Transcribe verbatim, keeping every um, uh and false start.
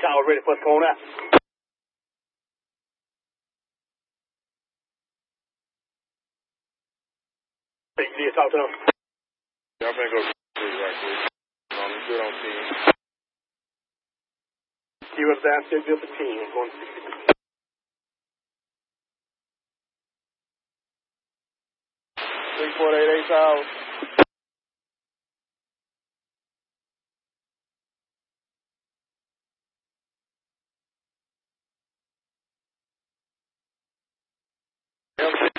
tower ready for us going out. Hey, you need to talk to them? Yeah, I'm gonna go right quick. Um, good on team. Give us downstairs just a team. I'm going to see you. Three four eight eight towers. M